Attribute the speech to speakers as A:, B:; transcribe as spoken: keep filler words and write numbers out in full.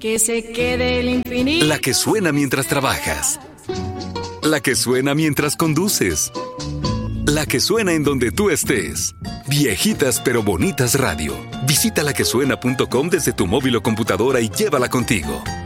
A: Que se quede el infinito.
B: La que suena mientras trabajas. La que suena mientras conduces. La que suena en donde tú estés. Viejitas pero bonitas radio. Visita la que suena punto com desde tu móvil o computadora y llévala contigo.